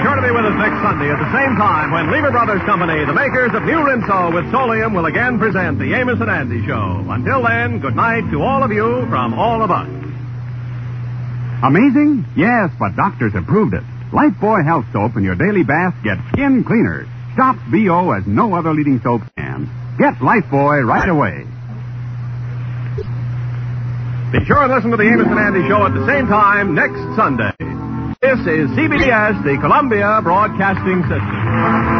sure to be with us next Sunday at the same time when Lever Brothers Company, the makers of New Rinso with Solium, will again present the Amos and Andy Show. Until then, good night to all of you from all of us. Amazing? Yes, but doctors have proved it. Lifebuoy Health Soap in your daily bath gets skin cleaner. Stops BO as no other leading soap can. Get Lifebuoy right away. Be sure and listen to the Amos and Andy Show at the same time next Sunday. This is CBS, the Columbia Broadcasting System.